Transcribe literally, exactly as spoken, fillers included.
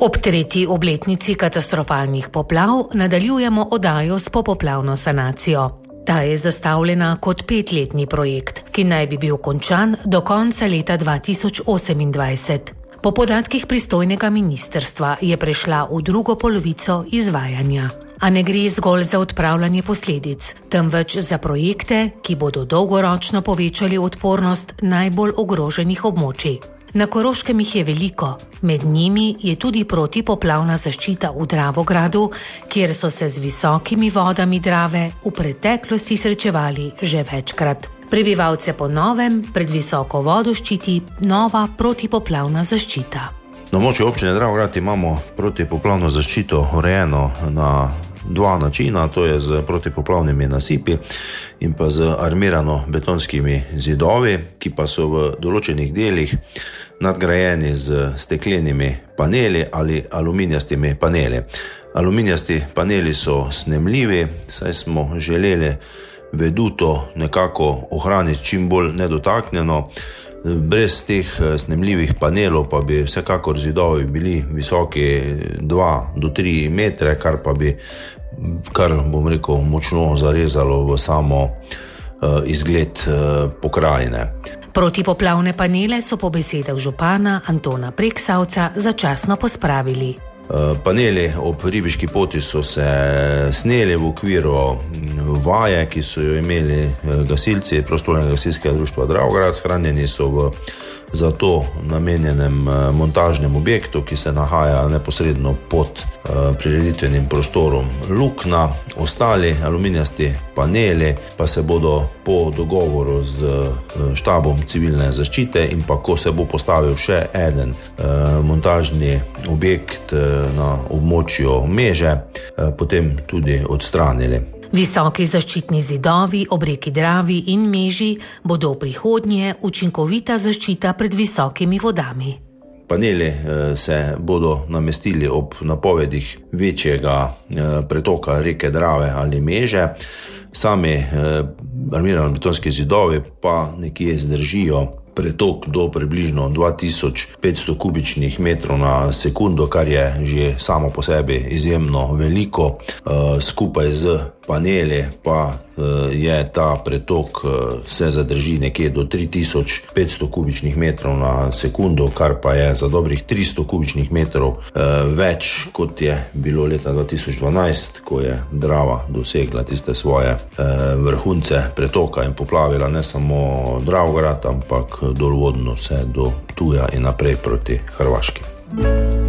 Ob tretji obletnici katastrofalnih poplav nadaljujemo oddajo s popoplavno sanacijo. Ta je zastavljena kot petletni projekt, ki naj bi bil končan do konca leta dva tisoč osemindvajset. Po podatkih pristojnega ministrstva je prešla v drugo polovico izvajanja. A ne gre zgolj za odpravljanje posledic, temveč za projekte, ki bodo dolgoročno povečali odpornost najbolj ogroženih območij. Na Koroškem jih je veliko, med njimi je tudi protipoplavna zaščita v Dravogradu, kjer so se z visokimi vodami Drave v preteklosti srečevali že večkrat. Prebivalce po novem pred visoko vodo ščiti nova protipoplavna zaščita. Na območju občine Dravograd imamo protipoplavno zaščito urejeno na dva načina, to je z protipoplavnimi nasipi in pa z armirano-betonskimi zidovi, ki pa so v določenih delih nadgrajeni z steklenimi paneli ali aluminijastimi paneli. Aluminijasti paneli so snemljivi, saj smo želeli veduto nekako ohraniti čim bolj nedotaknjeno. Brez teh snemljivih panelov pa bi vsekakor zidovi bili visoki dva do tri metre, kar pa bi, kar bom rekel, močno zarezalo v samo uh, izgled uh, pokrajine. Protipoplavne panele so po besedah župana Antona Preksavca začasno pospravili. Paneli ob ribiški poti so se sneli v okviru vaje, ki so jo imeli gasilci Prostovoljnega gasilskega društva Dravograd. Shranjeni so v za to namenjenem montažnem objektu, ki se nahaja neposredno pod prireditvenim prostorom Lukna. Ostali aluminijasti paneli pa se bodo po dogovoru z štabom civilne zaščite in pa ko se bo postavil še eden montažni objekt na območju Meže, potem tudi odstranili. Visoki zaščitni zidovi ob reki Dravi in Meži bodo v prihodnje učinkovita zaščita pred visokimi vodami. Paneli se bodo namestili ob napovedih večjega pretoka reke Drave ali Meže. Sami armirano-betonski zidovi pa nekje zdržijo pretok do približno dva tisoč petsto kubičnih metrov na sekundo, kar je že samo po sebi izjemno veliko. Skupaj z paneli pa je ta pretok se zadrži nekje do tri tisoč petsto kubičnih metrov na sekundo, kar pa je za dobrih tristo kubičnih metrov več, kot je bilo leta dva tisoč dvanajst, ko je Drava dosegla tiste svoje vrhunce pretoka in poplavila ne samo Dravograd, ampak dolvodno vse do Ptuja in naprej proti Hrvaški.